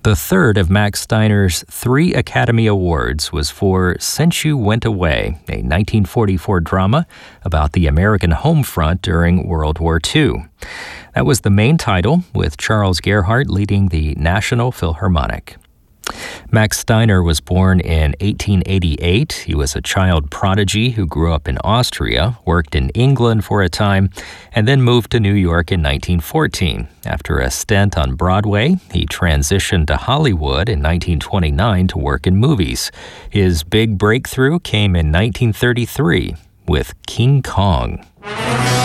The third of Max Steiner's 3 Academy Awards was for Since You Went Away, a 1944 drama about the American home front during World War II. That was the main title, with Charles Gerhardt leading the National Philharmonic. Max Steiner was born in 1888. He was a child prodigy who grew up in Austria, worked in England for a time, and then moved to New York in 1914. After a stint on Broadway, he transitioned to Hollywood in 1929 to work in movies. His big breakthrough came in 1933 with King Kong.